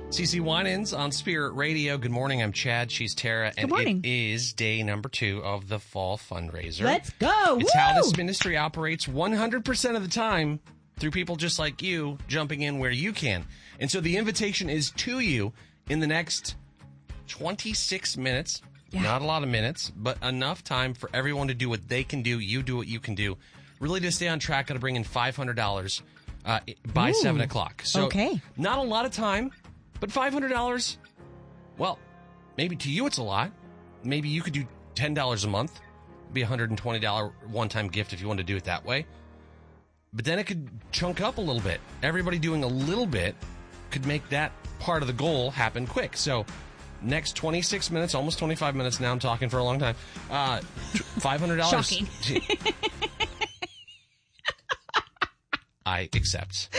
CeCe Winans on Spirit Radio. Good morning. I'm Chad. She's Tara. And it is day number 2 of the fall fundraiser. Let's go. It's how this ministry operates 100% of the time through people just like you jumping in where you can. And so the invitation is to you in the next 26 minutes. Yeah. Not a lot of minutes, but enough time for everyone to do what they can do. You do what you can do. Really to stay on track, got to bring in $500 by 7 o'clock. So not a lot of time. But $500, well, maybe to you it's a lot. Maybe you could do $10 a month. It'd be a $120 one-time gift if you want to do it that way. But then it could chunk up a little bit. Everybody doing a little bit could make that part of the goal happen quick. So next 26 minutes, almost 25 minutes now, I'm talking for a long time, $500. Shocking. I accept.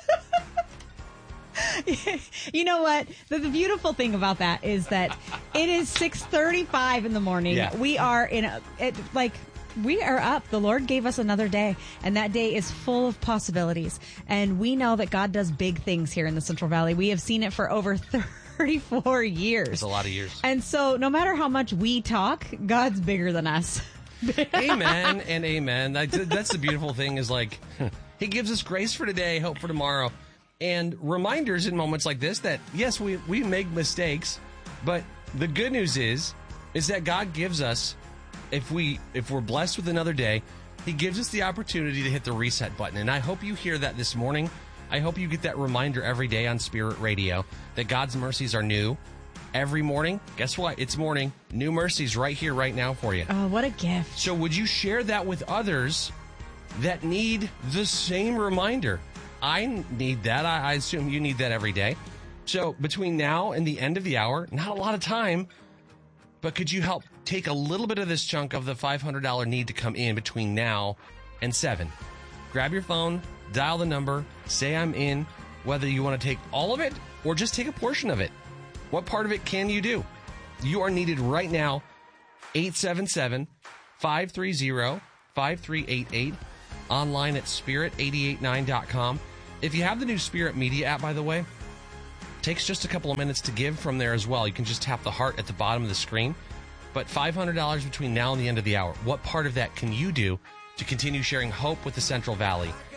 You know what? The beautiful thing about that is that it is 6:35 in the morning. Yeah. We are we are up. The Lord gave us another day, and that day is full of possibilities. And we know that God does big things here in the Central Valley. We have seen it for over 34 years. It's a lot of years. And so no matter how much we talk, God's bigger than us. Amen and amen. That's the beautiful thing is like, He gives us grace for today, hope for tomorrow. And reminders in moments like this that, yes, we make mistakes, but the good news is that God gives us, if we're blessed with another day, He gives us the opportunity to hit the reset button. And I hope you hear that this morning. I hope you get that reminder every day on Spirit Radio that God's mercies are new every morning. Guess what? It's morning. New mercies right here, right now for you. Oh, what a gift. So would you share that with others that need the same reminder? I need that. I assume you need that every day. So between now and the end of the hour, not a lot of time, but could you help take a little bit of this chunk of the $500 need to come in between now and 7? Grab your phone, dial the number, say I'm in, whether you want to take all of it or just take a portion of it. What part of it can you do? You are needed right now. 877-530-5388. Online at spirit889.com. If you have the new Spirit Media app, by the way, it takes just a couple of minutes to give from there as well. You can just tap the heart at the bottom of the screen. But $500 between now and the end of the hour. What part of that can you do to continue sharing hope with the Central Valley